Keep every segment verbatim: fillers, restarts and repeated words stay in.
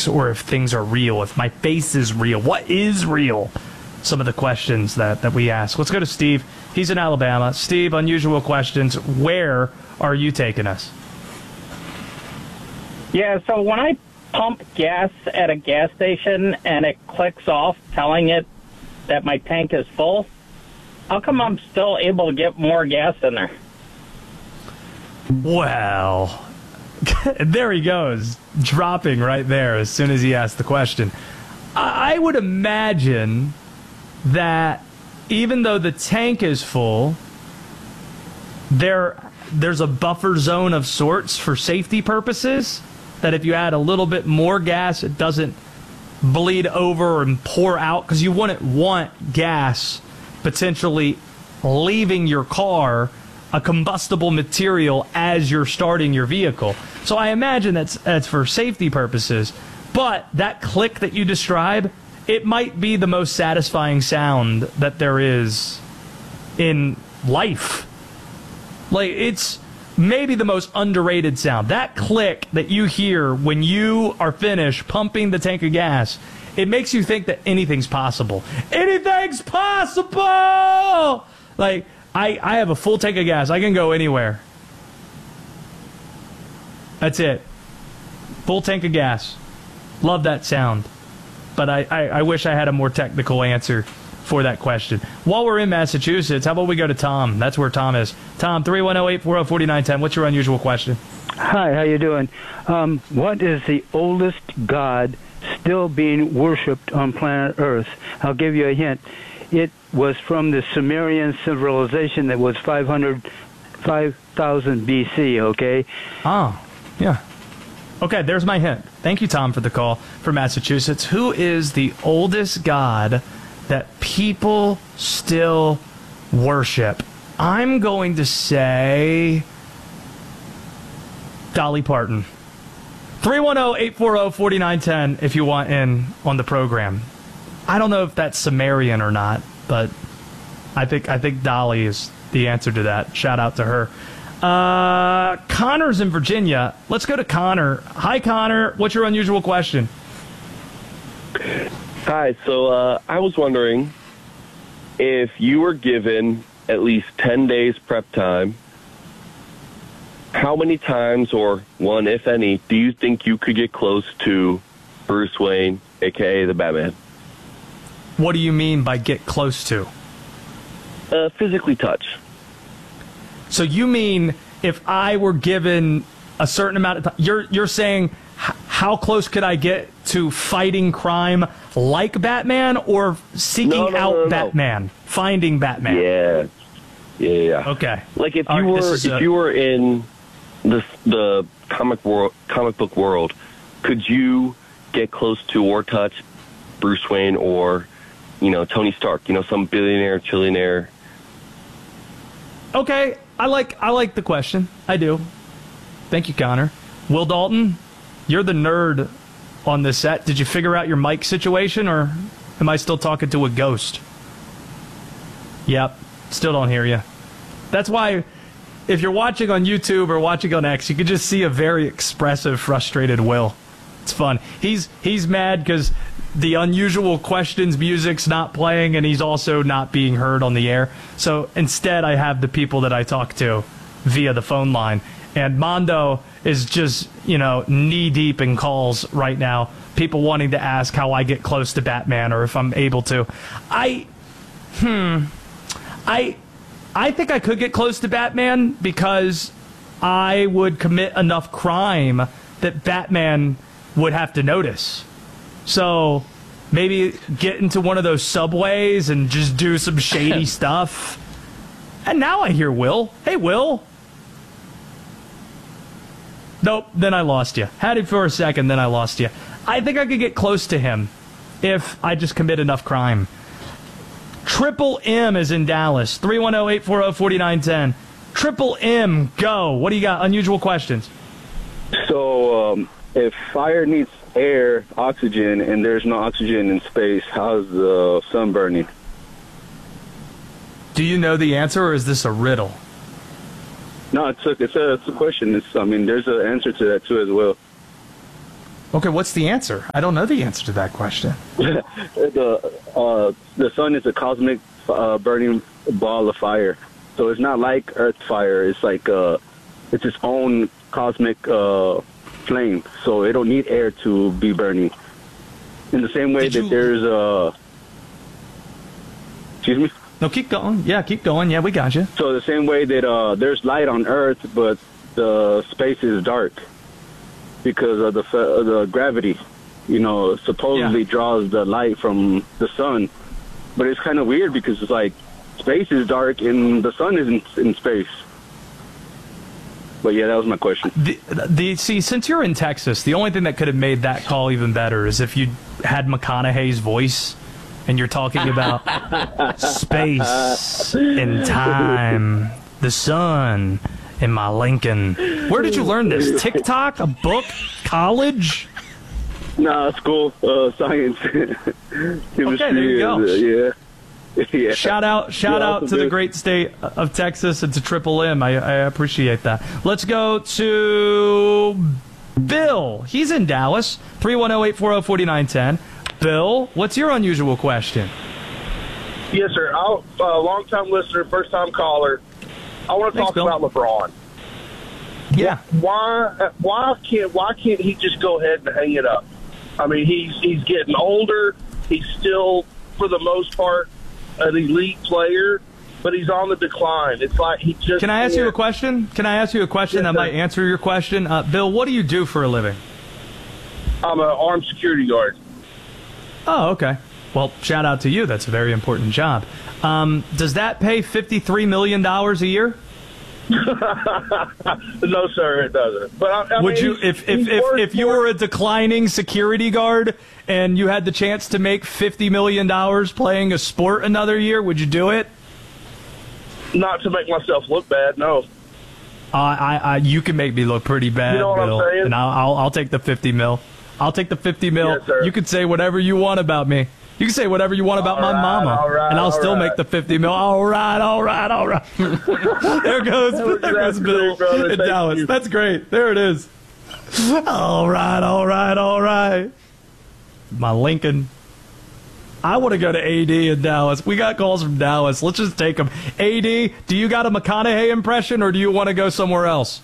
physics or if things are real, if my face is real. What is real? Some of the questions that, that we ask. Let's go to Steve. He's in Alabama. Steve, unusual questions. Where are you taking us? Yeah, so when I pump gas at a gas station and it clicks off telling it that my tank is full, how come I'm still able to get more gas in there? Well, there he goes, dropping right there as soon as he asked the question. I would imagine that even though the tank is full, there there's a buffer zone of sorts for safety purposes, that if you add a little bit more gas, it doesn't bleed over and pour out, because you wouldn't want gas potentially leaving your car, a combustible material, as you're starting your vehicle. So I imagine that's that's for safety purposes. But that click that you describe, it might be the most satisfying sound that there is in life. Like, it's maybe the most underrated sound. That click that you hear when you are finished pumping the tank of gas, it makes you think that anything's possible. Anything's possible! Like, I, I have a full tank of gas. I can go anywhere. That's it. Full tank of gas. Love that sound. But I, I, I wish I had a more technical answer for that question. While we're in Massachusetts, how about we go to Tom? That's where Tom is. Tom, three one zero, eight four zero, four nine one zero. What's your unusual question? Hi, how you doing? Um, what is the oldest god still being worshipped on planet Earth? I'll give you a hint. It was from the Sumerian civilization that was five hundred, five thousand B C, okay? Oh, yeah. Okay, there's my hint. Thank you, Tom, for the call from Massachusetts. Who is the oldest god that people still worship? I'm going to say Dolly Parton. three one zero, eight four zero, four nine one zero if you want in on the program. I don't know if that's Sumerian or not, but I think I think Dolly is the answer to that. Shout out to her. Uh, Connor's in Virginia. Let's go to Connor. Hi, Connor. What's your unusual question? Hi. So uh, I was wondering if you were given at least ten days prep time, how many times, or one, if any, do you think you could get close to Bruce Wayne, a k a the Batman? What do you mean by get close to? Uh, physically touch. So you mean if I were given a certain amount of time, you're, you're saying h- how close could I get to fighting crime like Batman, or seeking no, no, out no, no, Batman, no. finding Batman? Yeah. Yeah, yeah. Okay. Like if All you right, were if if a- you were in the the comic world, comic book world, could you get close to or touch Bruce Wayne or, you know, Tony Stark, you know, some billionaire, trillionaire? Okay, I like I like the question. I do. Thank you, Connor. Will Dalton, you're the nerd on this set. Did you figure out your mic situation, or am I still talking to a ghost? Yep, still don't hear you. That's why, if you're watching on YouTube or watching on X, you can just see a very expressive, frustrated Will. It's fun. He's he's mad because the unusual questions music's not playing, and he's also not being heard on the air. So instead, I have the people that I talk to via the phone line. And Mondo is just, you know, knee-deep in calls right now. People wanting to ask how I get close to Batman, or if I'm able to. I, hmm, I, I think I could get close to Batman because I would commit enough crime that Batman would have to notice. So maybe get into one of those subways and just do some shady stuff. And now I hear Will. Hey, Will. Nope, then I lost you. Had it for a second, then I lost you. I think I could get close to him if I just commit enough crime. Triple M is in Dallas. three one zero, eight four zero, four nine one zero. Triple M, go. What do you got? Unusual questions. So, um, if fire needs air, oxygen, and there's no oxygen in space, how's the sun burning? Do you know the answer, or is this a riddle? No, it's a, it's a, it's a question. It's, I mean, there's an answer to that, too, as well. Okay, what's the answer? I don't know the answer to that question. the uh, the sun is a cosmic uh, burning ball of fire. So it's not like Earth's fire. It's like uh, it's its own cosmic uh, flame. So it don't need air to be burning. In the same way Did that you- there's uh, excuse me. No, keep going. Yeah, keep going. Yeah, we got you. So the same way that uh, there's light on Earth, but the space is dark because of the fa- the gravity. You know, supposedly Yeah. draws the light from the sun, but it's kind of weird because it's like space is dark and the sun is in, in space. But yeah, that was my question. The, the see, since you're in Texas, the only thing that could have made that call even better is if you had McConaughey's voice and you're talking about space and time, the sun, and my Lincoln. Where did you learn this? TikTok? A book? College? Nah, school, uh, science, chemistry. Okay, there you go. is, uh, yeah, yeah. Shout out, shout Yeah, out to awesome, the dude. great state of Texas and to Triple M. I, I appreciate that. Let's go to Bill. He's in Dallas. three one zero, eight four zero, four nine one zero. Bill, what's your unusual question? Yes, sir. I'll, uh, long-time listener, first-time caller. I want to Thanks, talk Bill. about LeBron. Yeah. Why? Why can't? Why can't he just go ahead and hang it up? I mean, he's he's getting older. He's still, for the most part, an elite player, but he's on the decline. It's like he just. Can I ask you a can't- question? Can I ask you a question Yes, that sir. might answer your question? Uh, Bill, what do you do for a living? I'm an armed security guard. Oh, okay. Well, shout out to you. That's a very important job. Um, does that pay fifty-three million dollars a year? No, sir, it doesn't. But I, I Would mean, you, he's- if if he's if, worth if you more- were a declining security guard and you had the chance to make fifty million dollars playing a sport another year, would you do it? not to make myself look bad, no. Uh, I, I, you can make me look pretty bad, You know what I'm Bill, saying? and I'll, I'll, I'll take the fifty mil. I'll take the fifty mil. Yes, sir. You can say whatever you want about me. You can say whatever you want about All my right, mama, all right, and I'll all still right. make the fifty mil. All right, all right, all right. there goes, there That's goes Bill great, brother. in Thank Dallas. you. That's great. There it is. All right, all right, all right. My Lincoln. I want to go to A D in Dallas. We got calls from Dallas. Let's just take them. A D, do you got a McConaughey impression, or do you want to go somewhere else?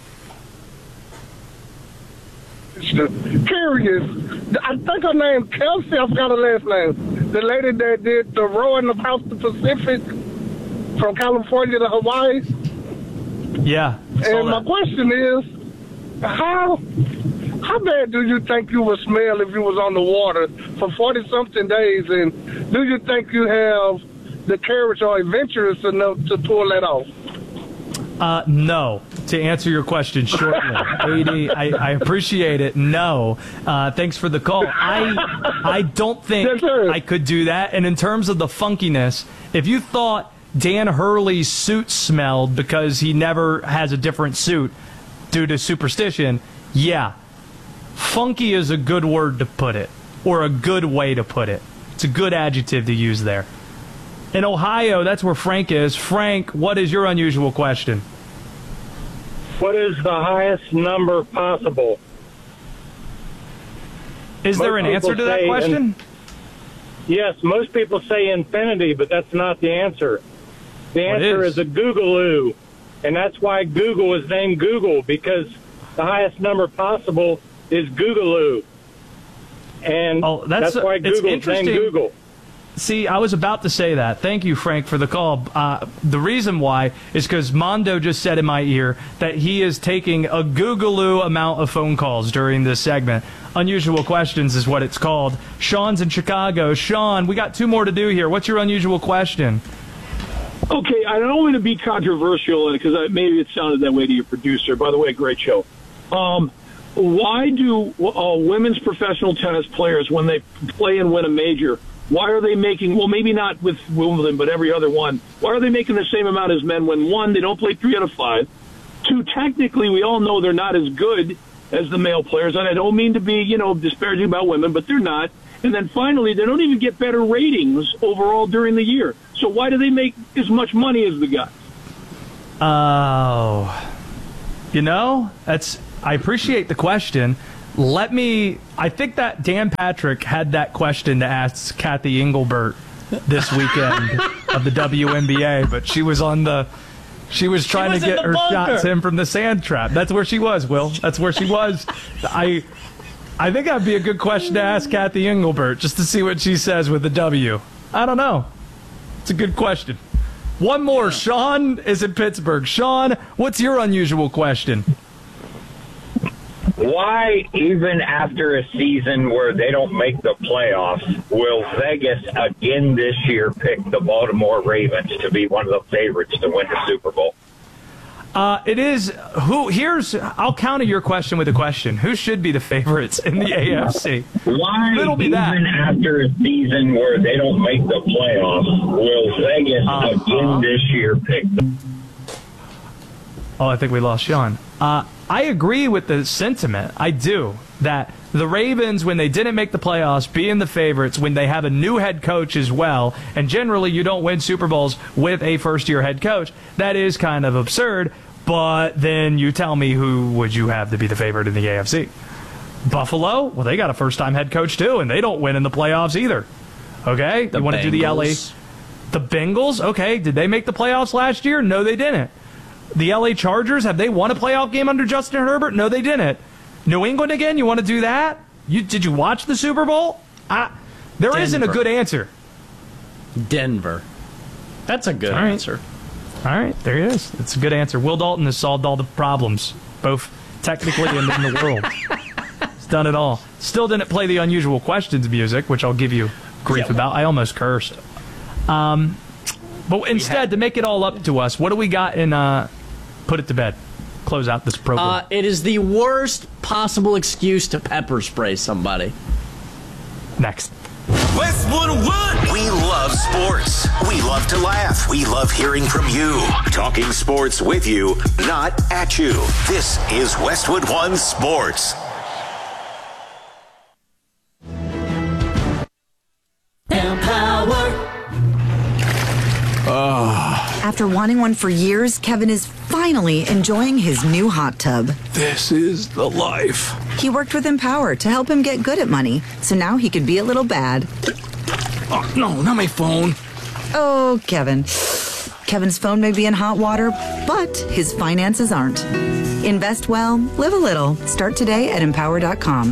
Curious. I think her name Kelsey. I forgot her last name. The lady that did the rowing across the Pacific from California to Hawaii. Yeah. I saw And my that. question is, how how bad do you think you would smell if you was on the water for forty something days? And do you think you have the courage or adventurous enough to pull that off? Uh, no. To answer your question shortly, A D, I, I appreciate it. No. Uh, thanks for the call. I I don't think Yes, sir. I could do that. And in terms of the funkiness, if you thought Dan Hurley's suit smelled because he never has a different suit due to superstition, yeah. Funky is a good word to put it, or a good way to put it. It's a good adjective to use there. In Ohio, that's where Frank is. Frank, what is your unusual question? What is the highest number possible? Is there Most an answer people to that say question? Yes, most people say infinity, but that's not the answer. The What answer is? is a Googaloo, and that's why Google is named Google, because the highest number possible is Googaloo. And Oh, that's- that's, why it's Google's named interesting. Google. See, I was about to say that. Thank you, Frank, for the call. Uh, the reason why is because Mondo just said in my ear that he is taking a Googaloo amount of phone calls during this segment. Unusual Questions is what it's called. Sean's in Chicago. Sean, we got two more to do here. What's your unusual question? Okay, I don't want to be controversial because maybe it sounded that way to your producer. By the way, great show. Um, why do uh, women's professional tennis players, when they play and win a major, why are they making, well, maybe not with Wimbledon, but every other one, why are they making the same amount as men when, one, they don't play three out of five, two, technically we all know they're not as good as the male players, and I don't mean to be, you know, disparaging about women, but they're not. And then finally, they don't even get better ratings overall during the year. So why do they make as much money as the guys? Oh, you know, that's. I appreciate the question. Let me. I think that Dan Patrick had that question to ask Kathy Engelbert this weekend of the W N B A, but she was on the. She was trying was to get her bunker. shots in from the sand trap. That's where she was, Will. That's where she was. I. I think that'd be a good question to ask Kathy Engelbert, just to see what she says with the W. I don't know. It's a good question. One more. Sean is in Pittsburgh. Sean, what's your unusual question? Why, even after a season where they don't make the playoffs, will Vegas again this year pick the Baltimore Ravens to be one of the favorites to win the Super Bowl? Uh, it is who. Here's I'll counter your question with a question. Who should be the favorites in the A F C? Why, It'll be even that. after a season where they don't make the playoffs, will Vegas Uh-huh. again this year pick the? Oh, I think we lost Sean. Uh, I agree with the sentiment. I do. That the Ravens, when they didn't make the playoffs, being the favorites, when they have a new head coach as well, and generally you don't win Super Bowls with a first-year head coach, that is kind of absurd. But then you tell me, who would you have to be the favorite in the A F C? Buffalo? Well, they got a first-time head coach, too, and they don't win in the playoffs either. Okay? The you want to do the L A? Bengals. The Bengals? Okay. Did they make the playoffs last year? No, they didn't. The L A Chargers, have they won a playoff game under Justin Herbert? No, they didn't. New England again? You want to do that? You Did you watch the Super Bowl? I, there Denver. isn't a good answer. Denver. That's a good All right. answer. All right, there it is. It's a good answer. Will Dalton has solved all the problems, both technically and in the world. He's done it all. Still didn't play the unusual questions music, which I'll give you grief Yeah. about. I almost cursed. Um, but instead, to make it all up to us, what do we got in uh, Put It to Bed? Close out this program. Uh, it is the worst possible excuse to pepper spray somebody. Next. Westwood One. We love sports. We love to laugh. We love hearing from you. Talking sports with you, not at you. This is Westwood One Sports. Empower. After wanting one for years, Kevin is finally enjoying his new hot tub. This is the life. He worked with Empower to help him get good at money, so now he could be a little bad. Oh, no, not my phone. Oh, Kevin. Kevin's phone may be in hot water, but his finances aren't. Invest well, live a little. Start today at empower dot com.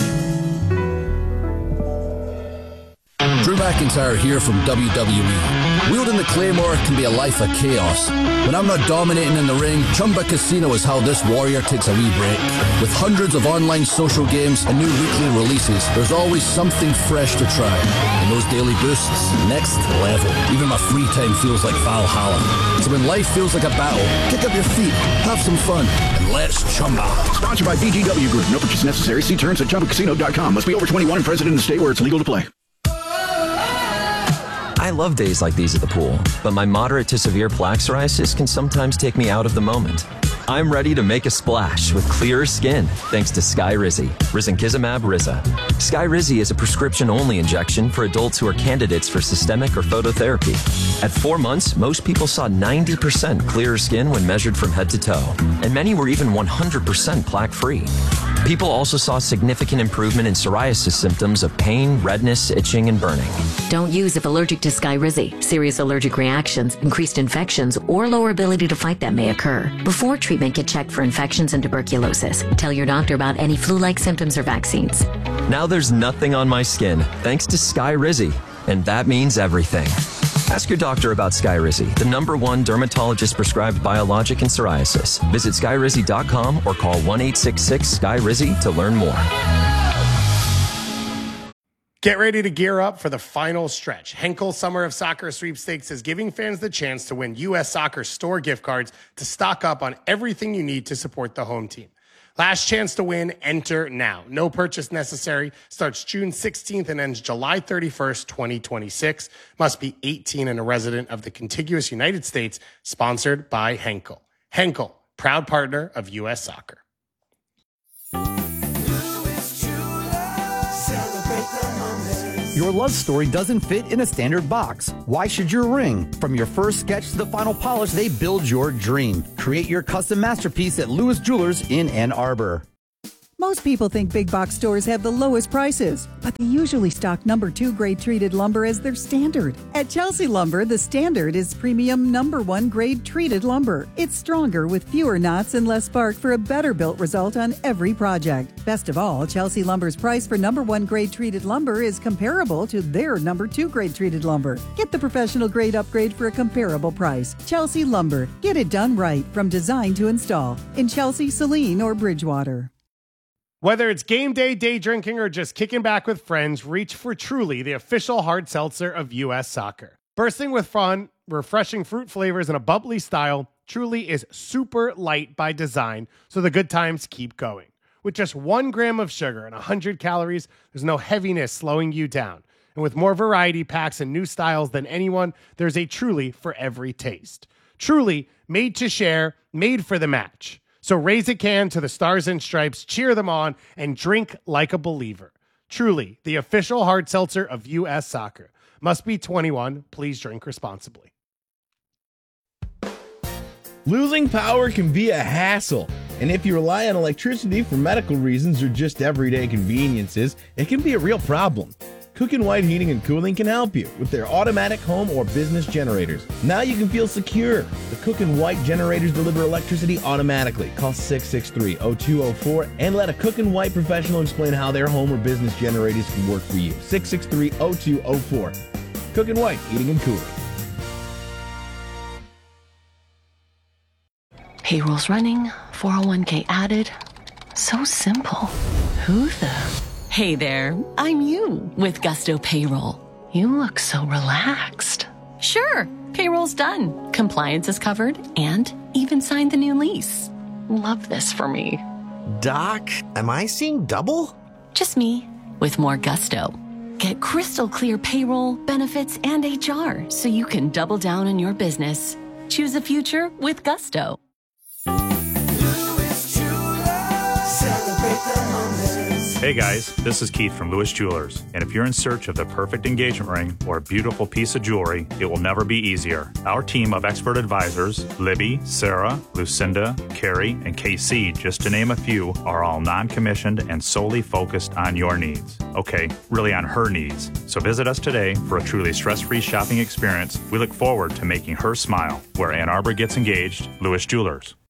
Drew McIntyre here from W W E. Wielding the Claymore can be a life of chaos. When I'm not dominating in the ring, Chumba Casino is how this warrior takes a wee break. With hundreds of online social games and new weekly releases, there's always something fresh to try. And those daily boosts, next level. Even my free time feels like Valhalla. So when life feels like a battle, kick up your feet, have some fun, and let's Chumba. Sponsored by B G W Group. No purchase necessary. See terms at chumba casino dot com. Must be over twenty-one and present in the state where it's legal to play. I love days like these at the pool, but my moderate to severe plaque psoriasis can sometimes take me out of the moment. I'm ready to make a splash with clearer skin thanks to Skyrizi, risankizumab Riza. Skyrizi is a prescription-only injection for adults who are candidates for systemic or phototherapy. At four months, most people saw ninety percent clearer skin when measured from head to toe, and many were even one hundred percent plaque-free. People also saw significant improvement in psoriasis symptoms of pain, redness, itching, and burning. Don't use if allergic to Skyrizi. Serious allergic reactions, increased infections, or lower ability to fight them may occur. Before treatment, get checked for infections and tuberculosis. Tell your doctor about any flu-like symptoms or vaccines. Now there's nothing on my skin thanks to Skyrizi, and that means everything. Ask your doctor about Skyrizi, the number one dermatologist-prescribed biologic in psoriasis. Visit skyrizi dot com or call one eight six six S K Y R I Z I to learn more. Get ready to gear up for the final stretch. Henkel Summer of Soccer Sweepstakes is giving fans the chance to win U S Soccer store gift cards to stock up on everything you need to support the home team. Last chance to win, enter now. No purchase necessary. Starts June sixteenth and ends July thirty-first, twenty twenty-six. Must be eighteen and a resident of the contiguous United States. Sponsored by Henkel. Henkel, proud partner of U S Soccer. Your love story doesn't fit in a standard box. Why should your ring? From your first sketch to the final polish, they build your dream. Create your custom masterpiece at Lewis Jewelers in Ann Arbor. Most people think big box stores have the lowest prices, but they usually stock number two grade treated lumber as their standard. At Chelsea Lumber, the standard is premium number one grade treated lumber. It's stronger with fewer knots and less bark for a better built result on every project. Best of all, Chelsea Lumber's price for number one grade treated lumber is comparable to their number two grade treated lumber. Get the professional grade upgrade for a comparable price. Chelsea Lumber. Get it done right from design to install in Chelsea, Saline, or Bridgewater. Whether it's game day, day drinking, or just kicking back with friends, reach for Truly, the official hard seltzer of U S Soccer. Bursting with fun, refreshing fruit flavors, and a bubbly style, Truly is super light by design, so the good times keep going. With just one gram of sugar and one hundred calories, there's no heaviness slowing you down. And with more variety packs and new styles than anyone, there's a Truly for every taste. Truly, made to share, made for the match. So raise a can to the Stars and Stripes, cheer them on, and drink like a believer. Truly, the official hard seltzer of U S Soccer. Must be twenty-one. Please drink responsibly. Losing power can be a hassle, and if you rely on electricity for medical reasons or just everyday conveniences, it can be a real problem. Cook and White Heating and Cooling can help you with their automatic home or business generators. Now you can feel secure. The Cook and White generators deliver electricity automatically. Call six six three, zero two zero four and let a Cook and White professional explain how their home or business generators can work for you. six six three, zero two zero four. Cook and White Heating and Cooling. Payroll's running, four oh one k added. So simple. Who the... Hey there, I'm you with Gusto Payroll. You look so relaxed. Sure, payroll's done, compliance is covered, and even signed the new lease. Love this for me. Doc, am I seeing double? Just me, with more gusto. Get crystal clear payroll, benefits, and H R so you can double down on your business. Choose a future with Gusto. Hey guys, this is Keith from Lewis Jewelers, and if you're in search of the perfect engagement ring or a beautiful piece of jewelry, it will never be easier. Our team of expert advisors, Libby, Sarah, Lucinda, Carrie, and K C, just to name a few, are all non-commissioned and solely focused on your needs. Okay, really on her needs. So visit us today for a truly stress-free shopping experience. We look forward to making her smile. Where Ann Arbor gets engaged, Lewis Jewelers.